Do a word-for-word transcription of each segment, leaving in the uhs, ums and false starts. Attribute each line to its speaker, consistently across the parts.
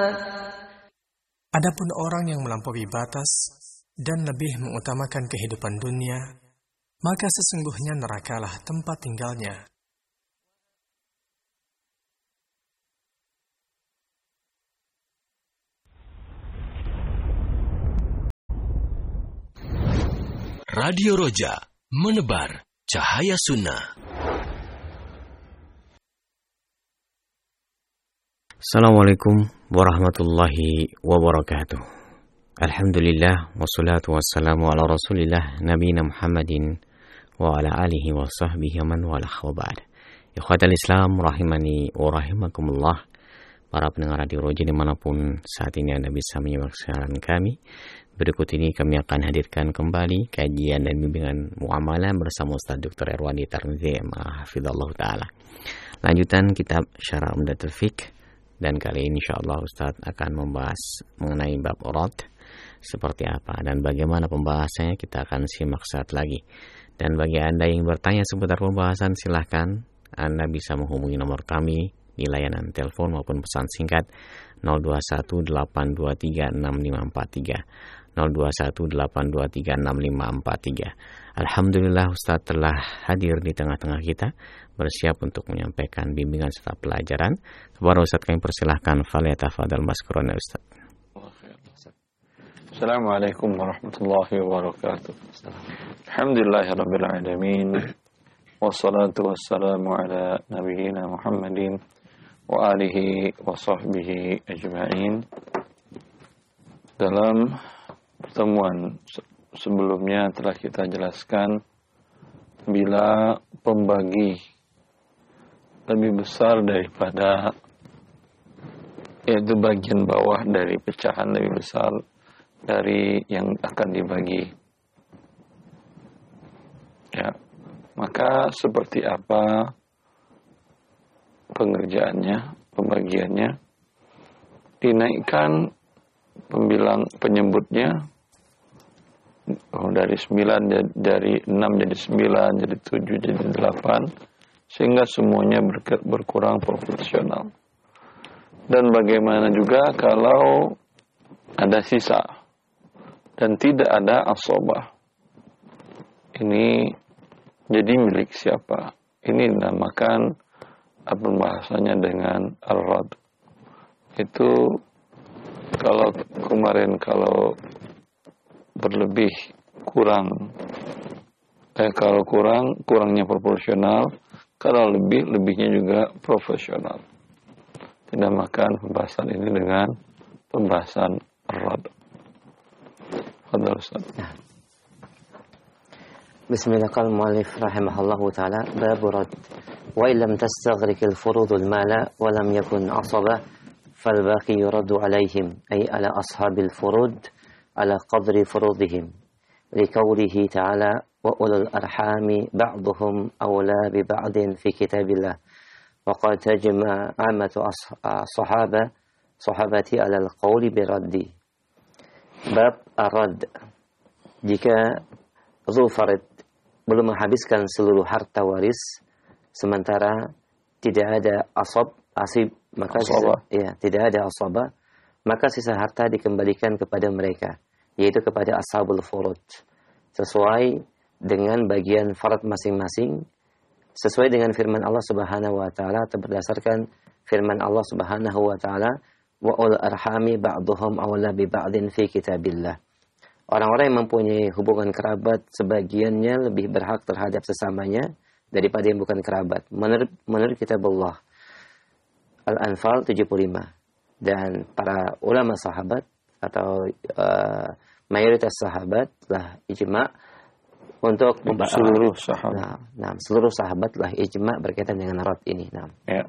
Speaker 1: Adapun orang yang melampaui batas dan lebih mengutamakan kehidupan dunia, maka sesungguhnya nerakalah tempat tinggalnya.
Speaker 2: Radio Roja, menebar cahaya sunnah.
Speaker 3: Assalamualaikum warahmatullahi wabarakatuh. Alhamdulillah wassalatu wassalamu ala Rasulillah nabiyina Muhammadin wa ala alihi wa sahbihi man walah wa ba'd. Ikhwatal Islam rahimani wa rahimakumullah. Para pendengar Radio Roja dimanapun saat ini Anda bisa menyimak siaran kami. Berikut ini kami akan hadirkan kembali kajian dan bimbingan muamalah bersama Ustaz Doktor Irwandi Tarmizi hafizallahu taala. Lanjutan kitab Syarah Umdatul Fiqh. Dan kali ini insyaallah Ustaz akan membahas mengenai bab urad seperti apa dan bagaimana pembahasannya, kita akan simak saat lagi. Dan bagi Anda yang bertanya seputar pembahasan, silahkan Anda bisa menghubungi nomor kami di layanan telepon maupun pesan singkat nol dua satu delapan dua tiga enam lima empat tiga nol dua satu delapan dua tiga enam lima empat tiga. Alhamdulillah Ustaz telah hadir di tengah-tengah kita, bersiap untuk menyampaikan bimbingan serta pelajaran. Kepada Ustaz kami persilahkan, falyatafadhal maskuran ya Ustaz.
Speaker 4: Assalamualaikum warahmatullahi wabarakatuh. Alhamdulillahirabbil alamin. Wassalatu wassalamu ala nabiyyina Muhammadin wa alihi wa sahbihi ajma'in. Dalam pertemuan sebelumnya telah kita jelaskan bila pembagi lebih besar daripada, yaitu bagian bawah dari pecahan lebih besar dari yang akan dibagi, ya, maka seperti apa pengerjaannya, pembagiannya, dinaikkan pembilang penyebutnya oh, dari sembilan, dari enam jadi sembilan, jadi tujuh, jadi delapan, sehingga semuanya berkurang proporsional. Dan bagaimana juga kalau ada sisa dan tidak ada asobah, ini jadi milik siapa? Ini dinamakan pembahasannya dengan al-rad. Itu kalau kemarin kalau berlebih kurang, eh kalau kurang kurangnya proporsional, kalau lebih lebihnya juga profesional. Dinamakan pembahasan ini dengan pembahasan rad. Fadhal Ustaz.
Speaker 5: Bismillah, qala muallif rahimahullahu taala bab rad. Wa illam tastaghrik al-furud al-mala wa lam yakun asaba fal baqi yurad alaihim ay ala ashabil furud ala qadri furudihim. Liqaulihi ta'ala wa ulul arhami ba'duhum awla bi ba'din fi kitabillah. Wa qad tajma 'amatu as-sahaba sahabati ala al-qauli bi raddi. Bab ar-rad. Jika dzu farid belum menghabiskan seluruh harta waris sementara tidak ada asab, asib, maka sisa, ya, tidak ada asaba, maka sisa harta dikembalikan kepada mereka, yaitu kepada ashabul furud, sesuai dengan bagian farad masing-masing, sesuai dengan firman Allah Subhanahu wa taala atau berdasarkan firman Allah Subhanahu wa taala, wa ul arhami ba'dhum awla bi ba'din fi kitabillah. Orang-orang yang mempunyai hubungan kerabat sebagiannya lebih berhak terhadap sesamanya daripada yang bukan kerabat. Menurut menurut kitab Allah Al-Anfal tujuh puluh lima. Dan para ulama sahabat atau uh, mayoritas sahabat lah ijma' untuk
Speaker 4: seluruh sahabat.
Speaker 5: Nah, nah, seluruh sahabat lah ijma' berkaitan dengan rad ini. Nah.
Speaker 4: Ya.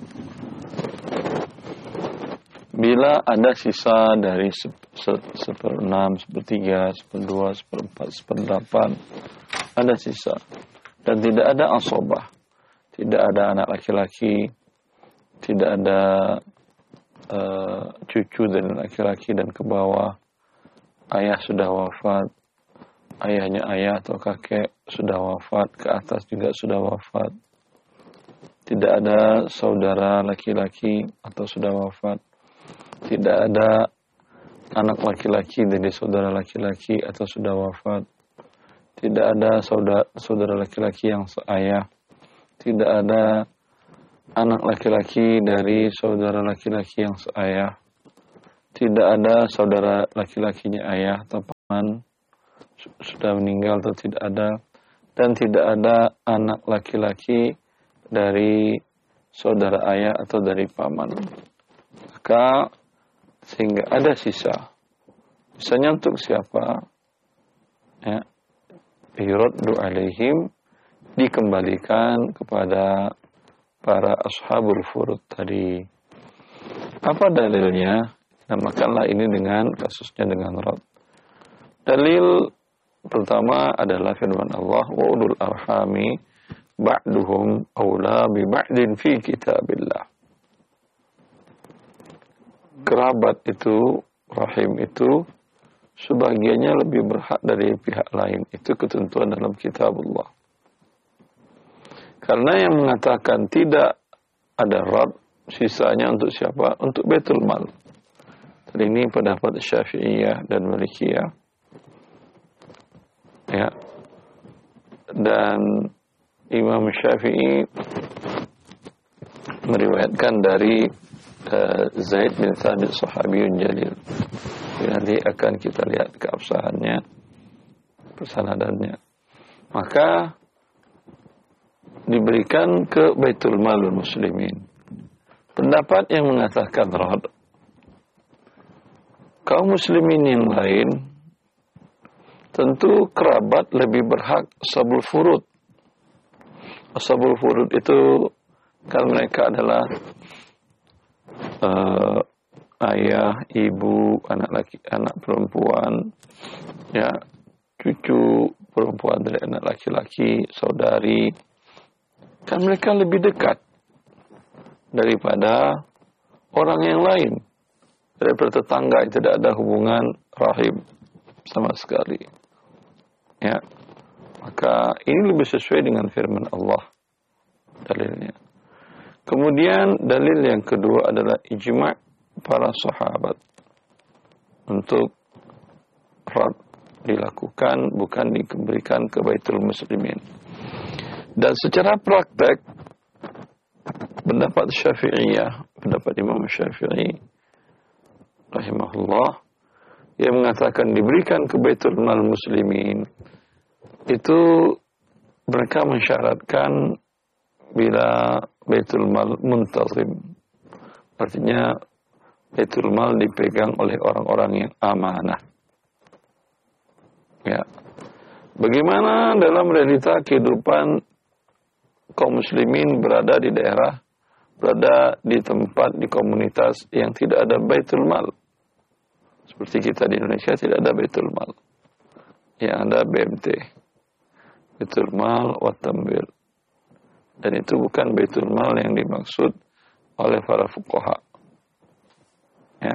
Speaker 4: Bila ada sisa dari seperenam, sepertiga, seperdua, seperempat, seperdelapan, ada sisa. Dan tidak ada asobah, tidak ada anak laki-laki, tidak ada uh, cucu dan laki-laki dan ke bawah, ayah sudah wafat, ayahnya ayah atau kakek sudah wafat, ke atas juga sudah wafat, tidak ada saudara laki-laki atau sudah wafat, tidak ada anak laki-laki dari saudara laki-laki atau sudah wafat, tidak ada saudara, saudara laki-laki yang seayah, tidak ada anak laki-laki dari saudara laki-laki yang seayah, tidak ada saudara laki-lakinya ayah atau paman sudah meninggal atau tidak ada, dan tidak ada anak laki-laki dari saudara ayah atau dari paman. Maka sehingga ada sisa. Sisanya untuk siapa? Ya, yuraddu alaihim, dikembalikan kepada para ashabul furud tadi. Apa dalilnya? Namakanlah ini dengan kasusnya dengan rad. Dalil pertama adalah firman Allah, wa ulul arhami ba'duhum awla bi ba'din fi kitabillah. Kerabat itu, rahim itu, sebagiannya lebih berhak dari pihak lain. Itu ketentuan dalam kitabullah. Karena yang mengatakan tidak ada rad, sisanya untuk siapa? Untuk Baitul Mal. Dan ini pendapat Syafi'iyah dan Malikiyah. Ya. Dan Imam Syafi'i meriwayatkan dari uh, Zaid bin Thabit sahabiyun jalil. Nanti akan kita lihat keabsahannya, persanadannya. Maka diberikan ke Baitul Malul Muslimin. Pendapat yang mengatakan rad, kaum muslimin yang lain tentu kerabat lebih berhak ashabul furud. Ashabul furud itu kan mereka adalah uh, ayah, ibu, anak laki, anak perempuan, ya, cucu perempuan dari anak laki-laki, saudari. Kan mereka lebih dekat daripada orang yang lain, daripada tetangga yang tidak ada hubungan rahim sama sekali. Ya, maka ini lebih sesuai dengan firman Allah dalilnya. Kemudian dalil yang kedua adalah ijma' para sahabat untuk rad dilakukan, bukan diberikan ke Baitul Muslimin. Dan secara praktek pendapat Syafi'iyah, pendapat Imam Syafi'i rahimahullah, yang mengatakan diberikan ke Baitul Mal Muslimin, itu mereka mensyaratkan bila Baitul Mal muntazim, artinya Baitul Mal dipegang oleh orang-orang yang amanah. Ya, bagaimana dalam realita kehidupan kaum muslimin berada di daerah, berada di tempat, di komunitas yang tidak ada Baitul Mal. Seperti kita di Indonesia tidak ada Baitul Mal. Yang ada B M T. Baitul Mal wa Tamwil. Dan itu bukan Baitul Mal yang dimaksud oleh para fuqaha. Ya.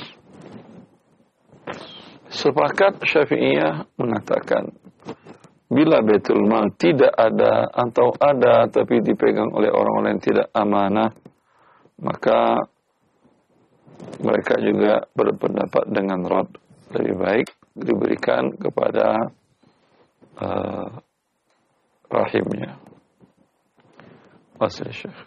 Speaker 4: Sepakat Syafi'iyah mengatakan, bila Baitul Mal tidak ada atau ada tapi dipegang oleh orang-orang yang tidak amanah, maka mereka juga berpendapat dengan rad, lebih baik diberikan kepada uh, rahimnya. Wasil Syekh.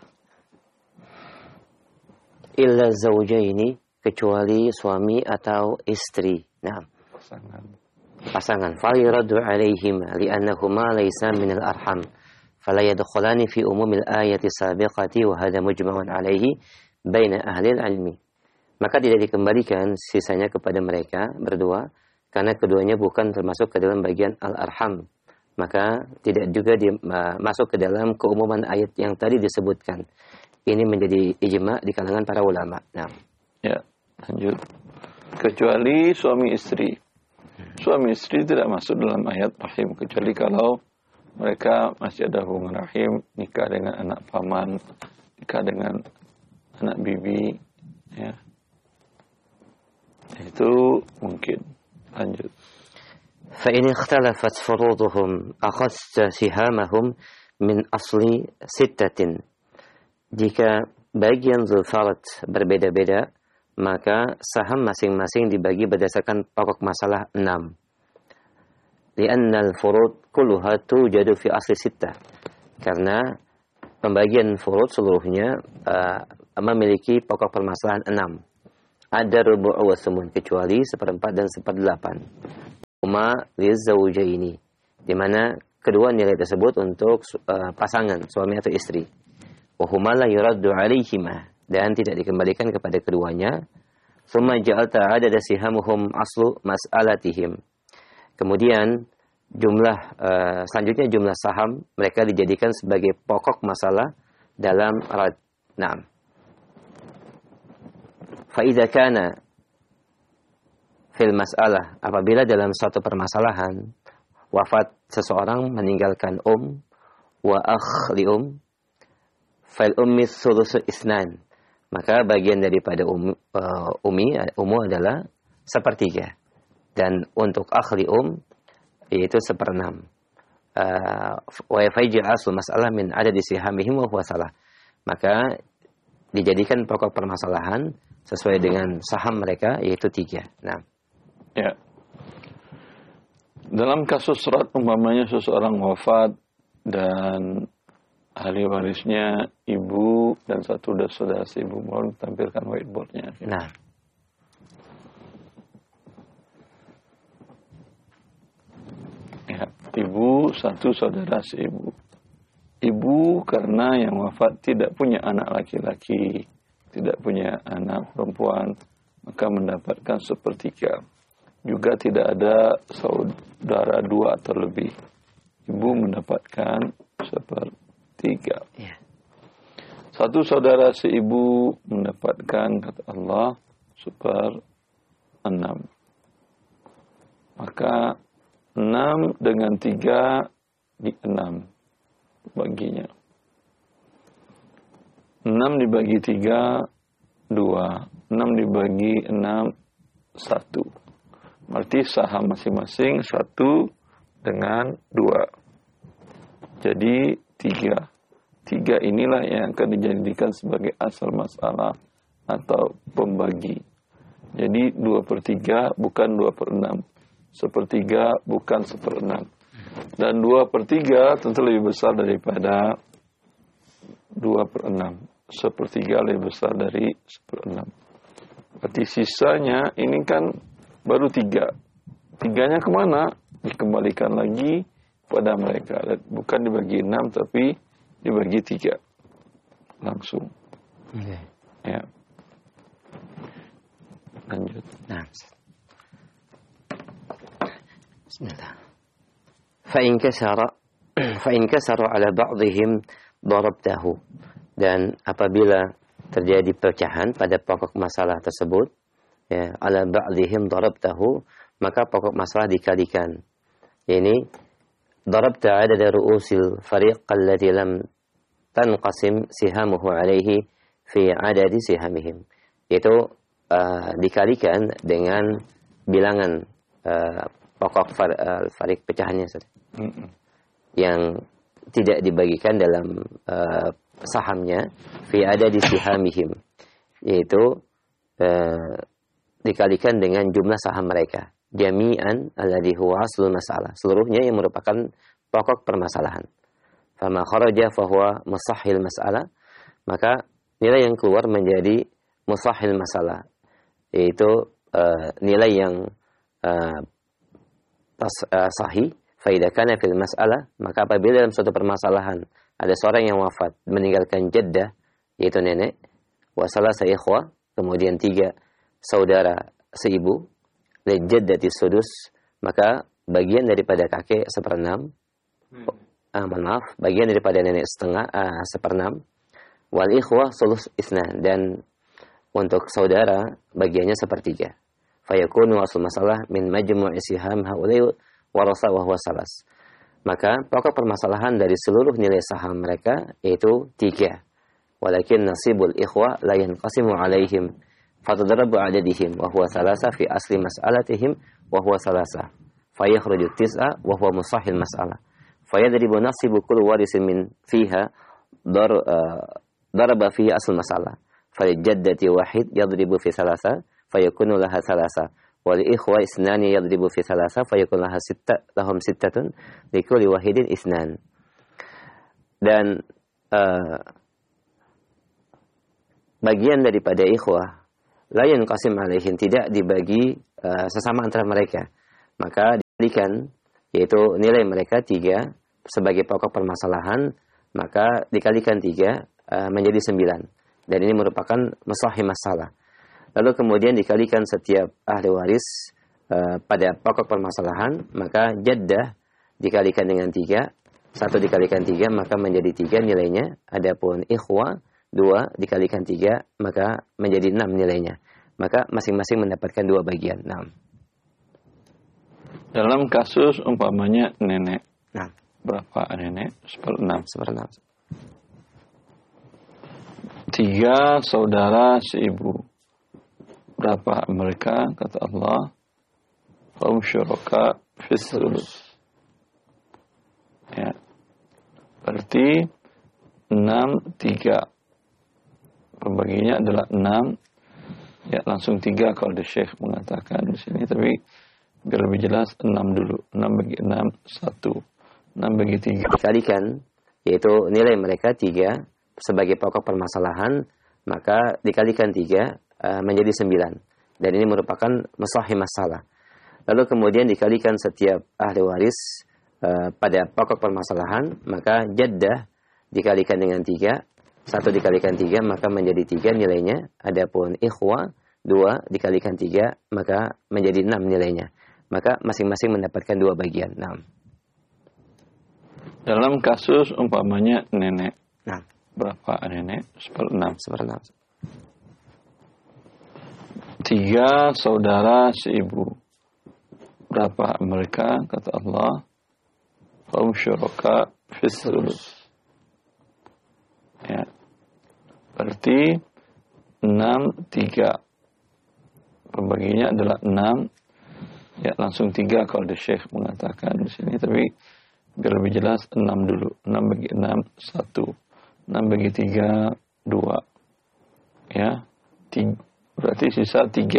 Speaker 5: Illa zawjaini, kecuali suami atau istri. Nah,
Speaker 4: pasangan.
Speaker 5: Pasangan. Faliradu alaihim li'annahuma laysa min al-arham. Fala yadkhulani fi umumil ayati sabiqati wa hadha mujma'un alaihi baina ahli al-ilmi. Maka tidak dikembalikan sisanya kepada mereka berdua, karena keduanya bukan termasuk ke dalam bagian al-arham. Maka tidak juga di, uh, masuk ke dalam keumuman ayat yang tadi disebutkan. Ini menjadi ijma' di kalangan para ulama. Nah.
Speaker 4: Ya, lanjut. Kecuali suami istri. Suami istri tidak masuk dalam ayat rahim, kecuali kalau mereka masih ada hubungan rahim, nikah dengan anak paman, nikah dengan anak bibi, ya. Itu mungkin. Lanjut.
Speaker 5: فإن اختلفت فروضهم أخذت سهامهم من أصل ستة. Jika bagian zulfarat berbeda-beda, maka saham masing-masing dibagi berdasarkan pokok masalah enam. Li'annal furud kulluha tujadu fi asli sittah. Karena pembagian furud seluruhnya uh, memiliki pokok permasalahan enam. Ada rubu' wa sumun, kecuali seperempat dan seperdelapan. Huma lizawjaini, di mana kedua nilai tersebut untuk uh, pasangan, suami atau istri. Wa huma la yuraddu alaihima, dan tidak dikembalikan kepada keduanya. Tsumma ja'alta 'adada sihamuhum aslu mas'alatihim. Kemudian jumlah uh, selanjutnya jumlah saham mereka dijadikan sebagai pokok masalah dalam rad. Naam. Fa idza kana fil mas'alah, apabila dalam suatu permasalahan wafat seseorang meninggalkan um wa akh li um, fal ummi thulutsu isnan, maka bagian daripada um, uh, umi umu adalah sepertiga, dan untuk akh li um yaitu seperenam. Wa yafajil aslu masalah min adadi sihamihim wa huwa salah, maka dijadikan pokok permasalahan sesuai dengan saham mereka, yaitu tiga. Nah,
Speaker 4: ya. Dalam kasus surat umpamanya seseorang wafat dan ahli warisnya ibu dan satu saudara ibu, mohon tampilkan whiteboardnya.
Speaker 5: Nah,
Speaker 4: ya, ibu satu saudara ibu. Ibu karena yang wafat tidak punya anak laki-laki, tidak punya anak perempuan, maka mendapatkan sepertiga. Juga tidak ada saudara dua atau lebih. Ibu mendapatkan sepertiga.
Speaker 5: yeah.
Speaker 4: Satu saudara seibu mendapatkan, kata Allah, seper enam. Maka enam dengan tiga di enam baginya. enam dibagi tiga, dua. enam dibagi enam, satu. Berarti saham masing-masing satu dengan dua. Jadi tiga. Tiga inilah yang akan dijadikan sebagai asal masalah atau pembagi. Jadi dua per tiga bukan dua per enam. Sepertiga bukan seperenam. Dan dua per tiga tentu lebih besar daripada dua per enam. Sepertiga lebih besar dari seperenam. Berarti sisanya ini kan baru tiga. Tiganya kemana? Dikembalikan lagi pada mereka. Bukan dibagi enam, tapi dibagi tiga. Langsung.
Speaker 5: Okay.
Speaker 4: Ya. Lanjut.
Speaker 5: Nah. Bismillah. Fa'in kasara fa'in kasara ala ba'dihim darabtahu. Dan apabila terjadi pecahan pada pokok masalah tersebut, ya, ala ba'dihim darabtahu, maka pokok masalah dikalikan. Ini darabta adada ru'usil fariq allati lam tanqasim sihamuhu alaihi fi adadi sihamihim. Itu uh, dikalikan dengan bilangan uh, pokok far, uh, farik pecahannya, mm-hmm. yang tidak dibagikan dalam uh, sahamnya, fi ada di sihamihim, yaitu uh, dikalikan dengan jumlah saham mereka, jami'an alladhi huwa aslul masalah, seluruhnya yang merupakan pokok permasalahan. Fama kharaja fahuwa musahhil masalah, maka nilai yang keluar menjadi musahhil masalah, yaitu uh, nilai yang uh, sahih. Faida kana fil mas'alah, maka apabila dalam suatu permasalahan ada seorang yang wafat meninggalkan jaddah, yaitu nenek, wa salasa ikhwa, kemudian tiga saudara seibu, li jaddati sudus, maka bagian daripada kakek seperenam, hmm. ah, maaf, bagian daripada nenek setengah, ah, seperenam, wal ikhwa sulus isnan, dan untuk saudara bagiannya sepertiga. Fayakunu asal masalah min majmu'i siham haulai warasa wa huwa salas. Maka pokok permasalahan dari seluruh nilai saham mereka yaitu tiga. Walakin nasibul ikhwa la yanqasimu alaihim fatadrabu adadihim wa huwa salasa fi asli mas'alatihim wa huwa salasa. Fayakhruju tis'a wa huwa musahhil mas'alah. Fayadribu nasibu kulli warisin min fiha dar uh, daraba fiha asl masalah. فللجدة واحد يضرب في ثلاثة فيكون لها ثلاثة والإخوة اثنان يضرب في ثلاثة فيكون لها ستة لهم ستة لكل واحد اثنان. Dan uh, bagian daripada ikhwah la yanqasim alaihim, tidak dibagi uh, sesama antara mereka, maka dikalikan, yaitu nilai mereka tiga sebagai pokok permasalahan, maka dikalikan tiga uh, menjadi sembilan, dan ini merupakan masalah masalah. Lalu kemudian dikalikan setiap ahli waris uh, pada pokok permasalahan, maka jaddah dikalikan dengan tiga, satu dikalikan tiga maka menjadi tiga nilainya. Adapun ikhwah dua dikalikan tiga maka menjadi enam nilainya. Maka masing-masing mendapatkan dua bagian. Nah.
Speaker 4: Dalam kasus umpamanya nenek.
Speaker 5: Nah.
Speaker 4: Berapa nenek? Seperenam.
Speaker 5: Seperenam.
Speaker 4: Tiga saudara seibu. Berapa mereka? Kata Allah. Hum syuraka fis sulus. Ya. Berarti enam, tiga. Pembaginya adalah enam. Ya, langsung tiga kalau ada Syekh mengatakan di sini. Tapi biar lebih jelas, enam dulu. enam bagi enam, satu. enam bagi tiga.
Speaker 5: Dikalikan, yaitu nilai mereka tiga sebagai pokok permasalahan, maka dikalikan tiga uh, menjadi sembilan. Dan ini merupakan masalah masalah. Lalu kemudian dikalikan setiap ahli waris Uh, pada pokok permasalahan, maka jaddah dikalikan dengan tiga, satu dikalikan tiga maka menjadi tiga nilainya. Adapun ikhwah dua dikalikan tiga maka menjadi enam nilainya. Maka masing-masing mendapatkan dua bagian. Nah.
Speaker 4: Dalam kasus umpamanya nenek.
Speaker 5: Nah.
Speaker 4: Berapa nenek? Seperenam.
Speaker 5: Seperenam.
Speaker 4: Tiga saudara seibu. Berapa mereka? Kata Allah. Hum syuraka fis sulus. Ya. Berarti enam, tiga. Pembaginya adalah enam. Ya, langsung tiga kalau ada Syekh mengatakan di sini. Tapi biar lebih jelas, enam dulu. enam bagi enam, satu. enam bagi tiga, dua. Ya. Tiga. Berarti sisa tiga.